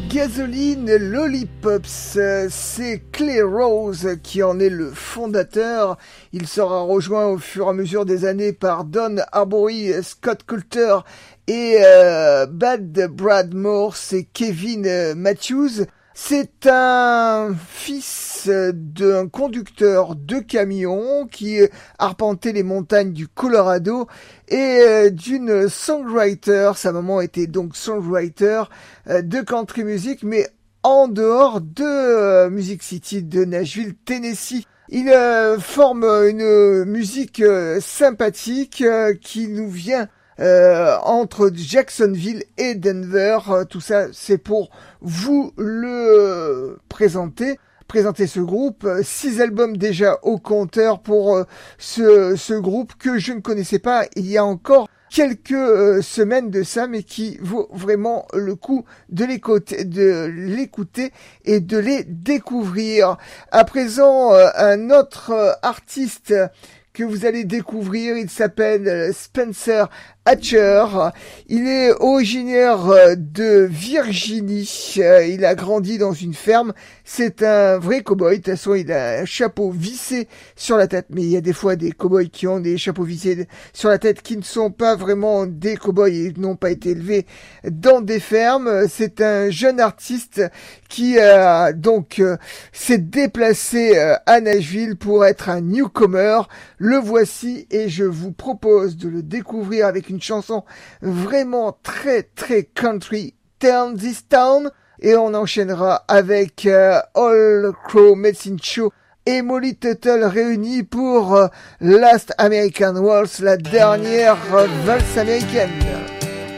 Gasoline Lollipops, c'est Clay Rose qui en est le fondateur. Il sera rejoint au fur et à mesure des années par Don Arbory, Scott Coulter et Bad Bradmore, c'est Kevin Matthews. C'est un fils d'un conducteur de camion qui arpentait les montagnes du Colorado et d'une songwriter. Sa maman était donc songwriter de country music, mais en dehors de Music City de Nashville, Tennessee. Il forme une musique sympathique qui nous vient entre Jacksonville et Denver. Tout ça, c'est pour vous le présenter ce groupe. 6 albums déjà au compteur pour ce groupe que je ne connaissais pas il y a encore quelques semaines de ça, mais qui vaut vraiment le coup de l'écouter et de les découvrir. À présent, un autre artiste que vous allez découvrir, il s'appelle Spencer Hatcher. Il est originaire de Virginie. Il a grandi dans une ferme. C'est un vrai cow-boy. De toute façon, il a un chapeau vissé sur la tête. Mais il y a des fois des cow-boys qui ont des chapeaux vissés sur la tête qui ne sont pas vraiment des cow-boys et n'ont pas été élevés dans des fermes. C'est un jeune artiste qui donc s'est déplacé à Nashville pour être un newcomer. Le voici et je vous propose de le découvrir avec une chanson vraiment très très country, Turn This Town, et on enchaînera avec All Crow Medicine Show et Molly Tuttle réunis pour Last American Waltz, la dernière valse américaine.